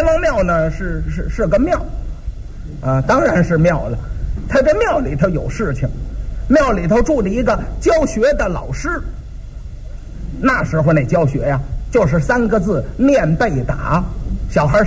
王庙呢是个庙，啊，当然是庙了。他这庙里头有事情，庙里头住了一个教学的老师。那时候那教学呀，就是3个字：念背打。小孩